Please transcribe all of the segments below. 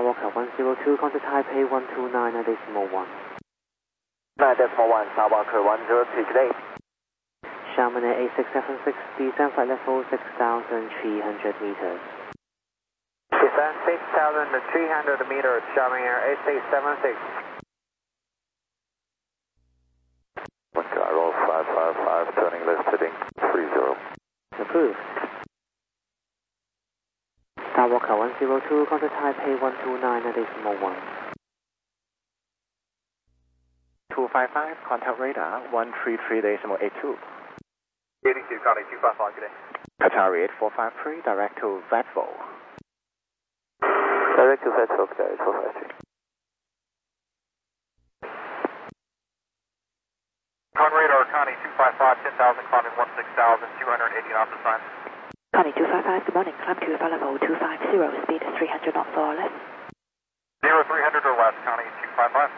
Skywalker 102, contact Taipei 129.1. 9.1, Skywalker 102 today. Xiamen Air 8676, descent flight level 6,300 meters. Descent 6,300 meters, Xiamen Air 8676. Gyro 555, turning left heading 30. Approved. Skywalker 102, contact Taipei 129.1. 255, contact radar 133.82. 82, Connie 255 today. Qatari 8453, direct to Vetsville. Direct to Vetsville, Qatari 8453. Conradar, Connie 255, 10,000, climbing 16,280 knots of time. Connie 255, good morning. Climb to flight level 250, speed 300 knots or less. 0300 or less, Connie 255.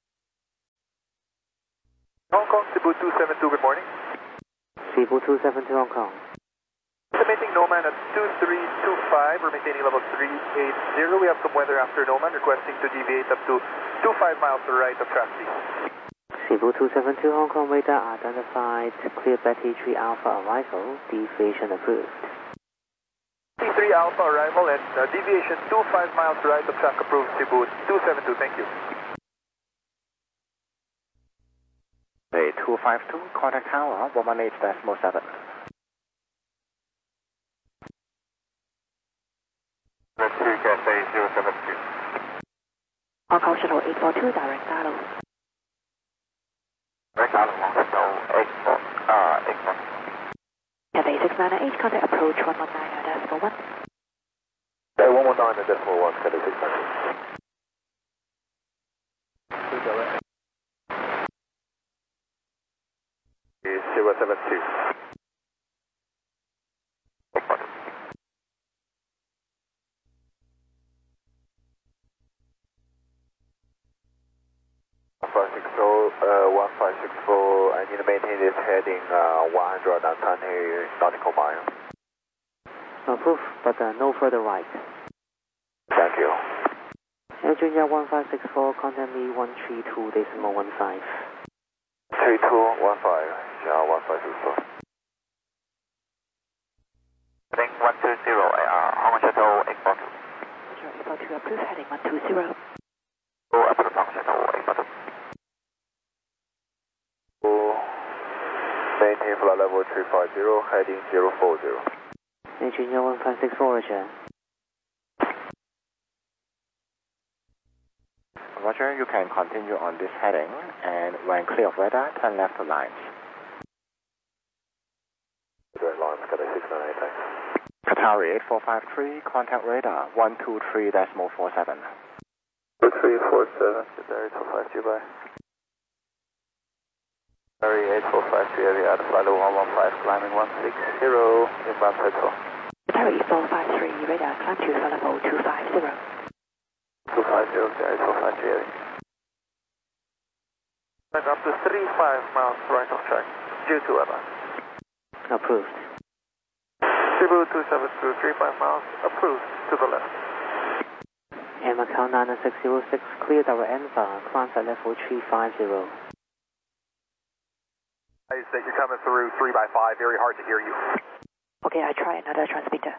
Hong Kong, Cebu 272, good morning. Cebu 272 Hong Kong. Estimating Noman at 2325, we're maintaining level 380. We have some weather after Noman, requesting to deviate up to 25 miles to the right of track please. Cebu 272 Hong Kong radar identified, clear Betty 3 Alpha arrival, deviation approved. T3 Alpha arrival and deviation 25 miles to right of track approved, Cebu 272, thank you. A 252, contact tower 118.7. Let's do Cathay 072. Hong Kong Shuttle 842, direct dial. Direct dial, Hong Kong Shuttle 842. Cathay 698, contact approach 119.1. 119.1, Cathay 698. 072. I need to maintain this heading 120 nautical mile. Approved, but no further right. Thank you. Air Junior 1564, contact me 132.15. 3215, yeah, 1564. Heading 120, Hong Kong Shuttle 842. Shuttle 842, approved, heading 120. Approved, Hong Kong Shuttle 842. Maintain flight level 350, heading 040. Air Junior 1564, Roger. Roger, you can continue on this heading, and when clear of radar, turn left to lines. Direct lines, Cathay 698, thanks. Qatari 8453, contact radar 123.47. 2347, Qatari 252, bye. Qatari 8453, heavy out of flight level 115, climbing 160, inbound Vetsville. Qatari 453, radar climb to flight level 250. 250, Qatari 453, heavy. And up to 35 miles right of track, due to weather. Approved. Cebu 272, 35 miles, approved to the left. Air Macau 99606, clear our ENVA, climb at level 350. I said you're coming through 3x5, very hard to hear you. Okay, I try another transmitter.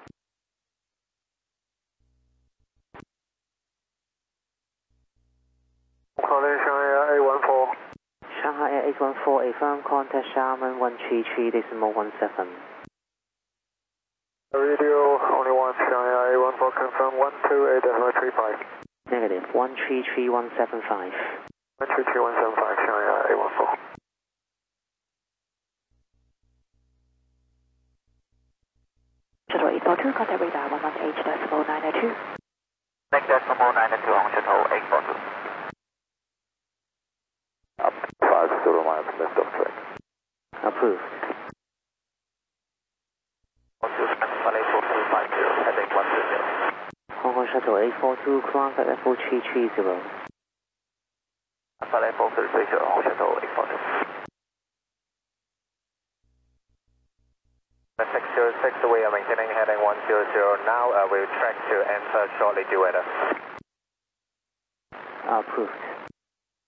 Shanghai Air 814. Shanghai Air 814, affirm contact Xiamen 133.17. Radio, only one, Shanghai Air 814, confirm 128.35. Negative, 133175. 133.175, Shanghai Air 814. Shuttle 842, contact radar 118.902. Next decimal 902 on Shuttle 842. Up 50 miles left of track. Approved. Heading 120. Hong Kong Shuttle 842, climb at level 330. Alpha level 330, Hong Kong Shuttle 842. 606, we are maintaining heading 100 now. We'll track to enter shortly due weather. Approved.